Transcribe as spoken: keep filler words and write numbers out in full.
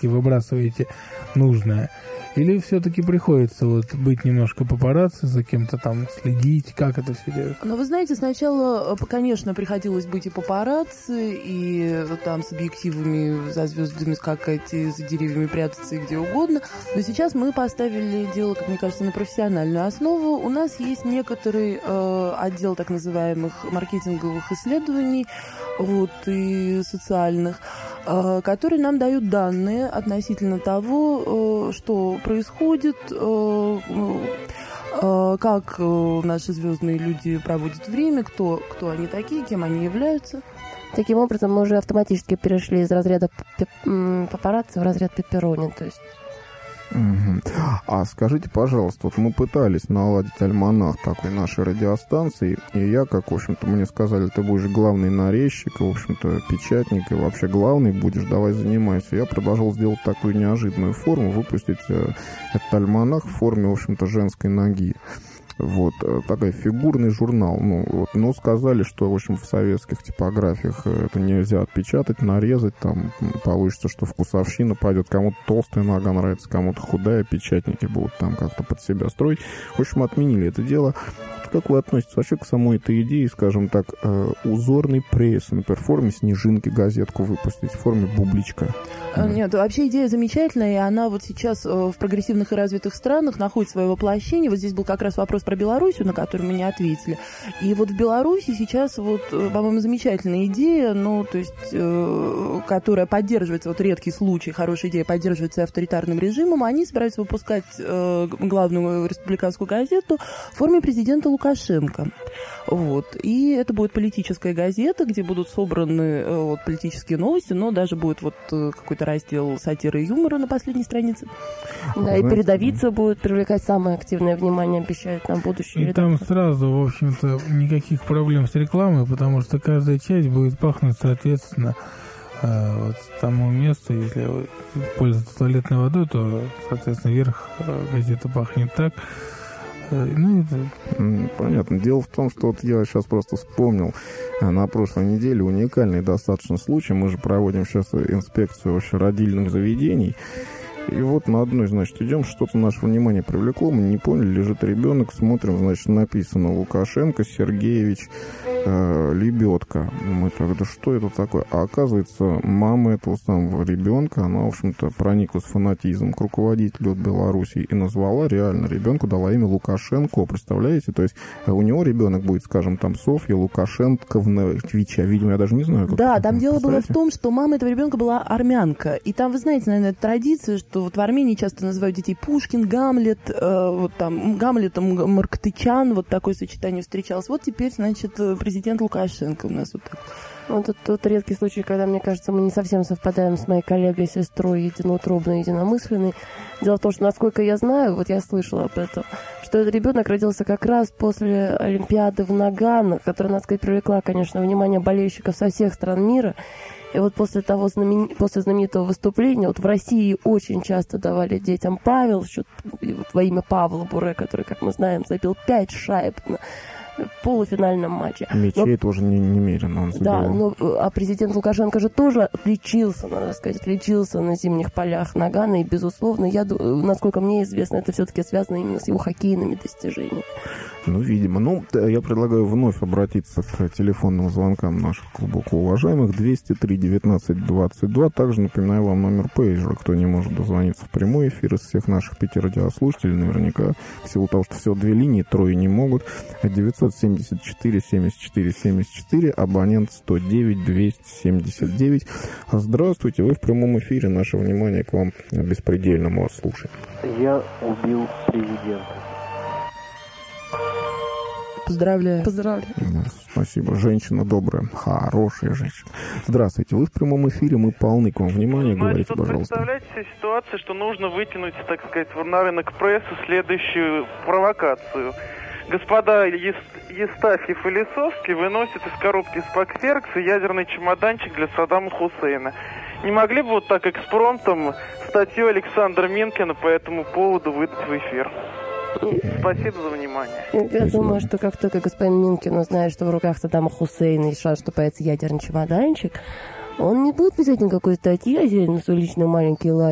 автоматически выбрасываете нужное? Или все-таки приходится вот быть немножко папарацци, за кем-то там следить? Как это все делать? Ну, вы знаете, сначала, конечно, приходилось быть и папарацци, и там с объективами за звездами скакать, и за деревьями прятаться, и где угодно. Но сейчас мы поставили дело, как мне кажется, на профессиональную основу. У нас есть некоторый э, отдел так называемых маркетинговых исследований, вот, и социальных, э, которые нам дают данные относительно того, э, что происходит, э, э, как э, наши звездные люди проводят время, кто, кто они такие, кем они являются. Таким образом, мы уже автоматически перешли из разряда папарацци в разряд пепперони, то есть. Угу. А скажите, пожалуйста, вот мы пытались наладить альманах такой нашей радиостанции, и я, как, в общем-то, мне сказали, ты будешь главный нарезчик, в общем-то, печатник, и вообще главный будешь, давай занимайся. Я предложил сделать такую неожиданную форму, выпустить э, этот альманах в форме, в общем-то, женской ноги. Вот, такой фигурный журнал. Ну, вот, но сказали, что, в общем, в советских типографиях это нельзя отпечатать, нарезать, там получится, что вкусовщина пойдет. Кому-то толстая нога нравится, кому-то худая, печатники будут там как-то под себя строить. В общем, отменили это дело. Как вы относитесь вообще к самой этой идее, скажем так, э, узорный пресс, например, в форме снежинки газетку выпустить, в форме бубличка? Нет, вообще идея замечательная, и она вот сейчас в прогрессивных и развитых странах находит свое воплощение. Вот здесь был как раз вопрос про Белоруссию, на который мы не ответили. И вот в Беларуси сейчас, вот, по-моему, замечательная идея, ну, то есть, э, которая поддерживается, вот редкий случай, хорошая идея, поддерживается авторитарным режимом, они собираются выпускать э, главную республиканскую газету в форме президента Лукашенко. Вот. И это будет политическая газета, где будут собраны э, вот, политические новости, но даже будет вот э, какой-то раздел сатиры и юмора на последней странице. Да, и передовица будет привлекать самое активное внимание, обещают нам будущее. И там сразу, в общем-то, никаких проблем с рекламой, потому что каждая часть будет пахнуть, соответственно, э, вот тому месту. Если пользоваться туалетной водой, то, соответственно, верх э, газеты пахнет так. Ну, это... Понятно. Дело в том, что вот я сейчас просто вспомнил на прошлой неделе уникальный достаточно случай. Мы же проводим сейчас инспекцию вообще родильных заведений. И вот на одной, значит, идем, что-то наше внимание привлекло, мы не поняли, лежит ребенок, смотрим, значит, написано Лукашенко Сергеевич э, Лебедка. Мы так, да что это такое? А оказывается, мама этого самого ребенка, она, в общем-то, прониклась фанатизмом к руководителю Беларуси и назвала реально ребенку, дала имя Лукашенко, представляете? То есть у него ребенок будет, скажем, там, Софья Лукашенковна Твича, видимо, я даже не знаю, как. Да, там дело было в том, что мама этого ребенка была армянка, и там, вы знаете, наверное, традиция, что вот в Армении часто называют детей Пушкин, Гамлет, э, вот там Гамлетом Марктычан, вот такое сочетание встречалось. Вот теперь, значит, президент Лукашенко у нас вот так. Вот тут, тут редкий случай, когда, мне кажется, мы не совсем совпадаем с моей коллегой, сестрой, единоутробной, единомысленной. Дело в том, что, насколько я знаю, вот я слышала об этом, что этот ребенок родился как раз после Олимпиады в Нагано, которая, надо сказать, привлекла, конечно, внимание болельщиков со всех стран мира. И вот после того знамен... после знаменитого выступления, вот в России очень часто давали детям Павел, счет... вот во имя Павла Буре, который, как мы знаем, забил пять шайб на полуфинальном матче. Мячей но... тоже не, немерено он забил. Да, но, а президент Лукашенко же тоже отличился, надо сказать, отличился на зимних полях Нагано, и, безусловно, я, насколько мне известно, это все-таки связано именно с его хоккейными достижениями. Ну, видимо. Ну, я предлагаю вновь обратиться к телефонным звонкам наших глубоко уважаемых. двести три девятнадцать двадцать два. Также напоминаю вам номер пейджера. Кто не может дозвониться в прямой эфир из всех наших пяти радиослушателей, наверняка, в силу того, что всего две линии, трое не могут. девятьсот семьдесят четыре семьдесят четыре семьдесят четыре, абонент сто девять двести семьдесят девять. Здравствуйте, вы в прямом эфире. Наше внимание к вам беспредельному вас слушает. Я убил президента. Поздравляю. Поздравляю. Да, спасибо. Женщина добрая, хорошая женщина. Здравствуйте. Вы в прямом эфире, мы полны к вам внимания. Значит, говорите, вот пожалуйста. Представляете себе ситуацию, что нужно вытянуть, так сказать, на рынок прессы следующую провокацию. Господа Естафьев и Лисовский выносят из коробки Спакферкса ядерный чемоданчик для Саддама Хусейна. Не могли бы вот так экспромтом статью Александра Минкина по этому поводу выдать в эфир? Спасибо за внимание. Я Спасибо. думаю, что как только господин Минкин узнает, что в руках Саддама Хусейна и шанс, что появится ядерный чемоданчик, он не будет писать никакой статьи, а на свой личный маленький лайк.